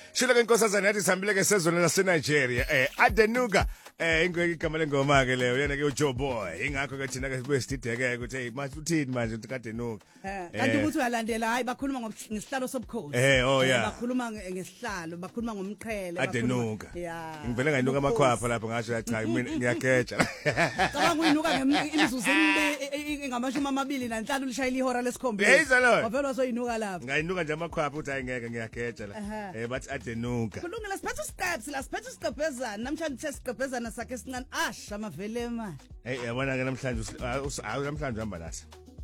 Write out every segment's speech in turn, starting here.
Shilo ke inkosazana yathi sihambile ke sezweni laseNigeria Adenuga igama lengoma ke leyo yena ke uJoe Boy ingakho ke thina ke kwesidideke ukuthi hey manje uthini manje uthi kaDenuga kanti ukuthi uyalandela hayi bakhuluma ngesihlalo sobukhosi oh yeah bakhuluma ngesihlalo bakhuluma ngomqhele Adenuga ngivele ngayinuka amakhwapha lapho ngasho cha mina ngiyageja cabanga uyinuka imizuzu ngamashumi amabili nanhlanu lishayile ihora lesikhombisa wavela wasoyinuka lapho ngayinuka nje amakhwapha uthi ayingeke ngiyageja la bathi Adenuga kulungile siphethe isiqephu siphethe isiqephezana namhlanje sesiqephezana sakhe sincane amavele manje yabona ke namhlanje namhlanje hamba nathi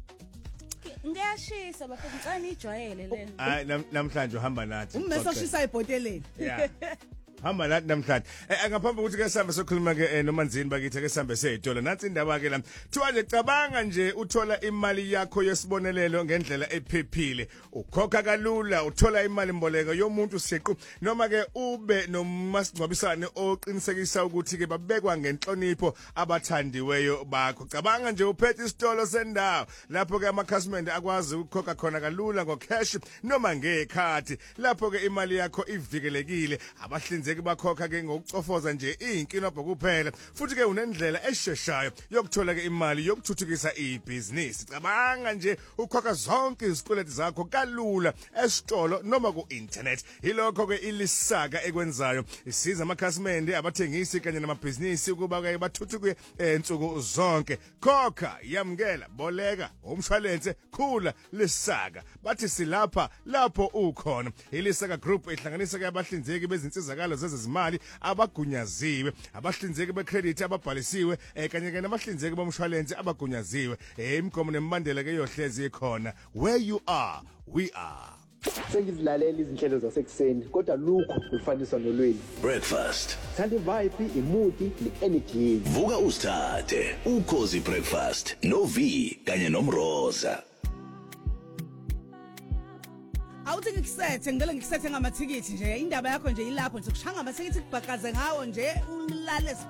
ngiyashisa bafethu ngicela ijwayele lena hayi namhlanje uhamba nathi ummese oshisa ibhoteleni yeah hamba nathi namhlanje ngaphambi ukuthi ke sihambe sokhuluma ke noManzini bakithi ke sihambe seyitolo nathi indaba ke la thiwa nje cabanga nje uthola imali yakho yesibonelelo ngendlela ephephile ukhokha kalula uthola imali imboleko yomuntu siqu noma ke ube nomasingcwabisane oqinisekisa ukuthi ke babekwa ngenhlonipho abathandiweyo bakho cabanga nje uphethe isitolo sendawo lapho ke amakhasimende akwazi ukukhokha khona kalula ngocash noma ngekhadi lapho ke imali yakho ivikelekile abahlinzeki bakhokha ke ngokucofoza nje inkinobho kuphela futhi ke unendlela esheshayo yokuthola ke imali yokuthuthukisa ibhizinisi cabanga nje ukhokha zonke izikweletu zakho kalula esitolo noma ku internet ilokho ke ilisaka ekwenzayo isiza amakhasimende abathengisi kanye namabhizinisi ukuba ke bathuthuke ensuku zonke khokha yamkela boleka umshwalense khula lisaka bathi silapha lapho ukhona ilisaka group ihlanganisa ke abahlinzeki bezinsizakalo zezimali abagunyaziwe abahlinzeki becredit ababhalisiwe kanye ke namahlinzeki bomshwalense abagunyaziwe imgomo nemibandela ke yohlezi ikhona where you are we are sengizilalela izinhlelo zasekuseni kodwa lukho kufaniswa nolweni breakfast thanda vibe imudi ne-energy vuka usithathe ukhozi breakfast no V kanye nomroza awuthi ngikusethe ngicela ngikusethe ngamathikithi nje indaba yakho nje ilapho nje kushanga amathikithi kubhaqaze ngawo nje ulale